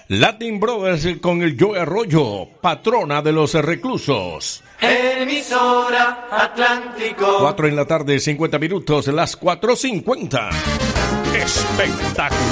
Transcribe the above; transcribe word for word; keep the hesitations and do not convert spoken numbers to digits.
Latin Brothers con el Joe Arroyo, patrona de los reclusos. Emisora Atlántico. Cuatro en la tarde, cincuenta minutos, las cuatro cincuenta. Espectacular.